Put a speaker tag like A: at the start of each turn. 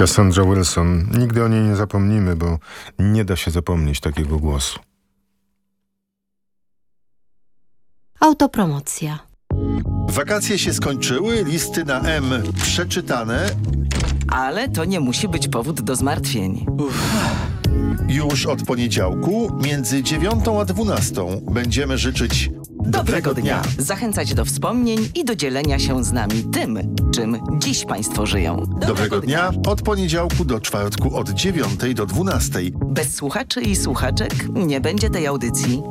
A: Cassandra Wilson. Nigdy o niej nie zapomnimy, bo nie da się zapomnieć takiego głosu.
B: Autopromocja.
C: Wakacje się skończyły, listy na M przeczytane.
D: Ale to nie musi być powód do zmartwień.
C: Już od poniedziałku między 9 a 12 będziemy życzyć
D: Dobrego dnia. Zachęcać do wspomnień i do dzielenia się z nami tym, czym dziś Państwo żyją.
C: Dobrego dnia od poniedziałku do czwartku od 9 do 12.
D: Bez słuchaczy i słuchaczek nie będzie tej audycji.